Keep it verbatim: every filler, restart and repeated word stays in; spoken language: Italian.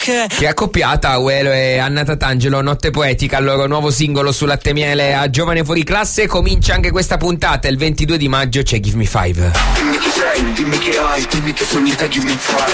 Che accoppiata, Uelo e Anna Tatangelo, Notte Poetica, il loro nuovo singolo su Latte Miele a Giovane Fuori Classe. Comincia anche questa puntata, il ventidue di maggio c'è Give Me Five. Dimmi chi sei, dimmi che hai, dimmi che sogni te, give me five.